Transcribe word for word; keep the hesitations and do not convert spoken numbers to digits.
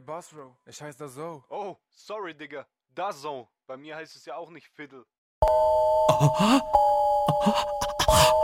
Basro, ich heiße da so. Oh, sorry, Digga. DAZN. Bei mir heißt es ja auch nicht Fiddle.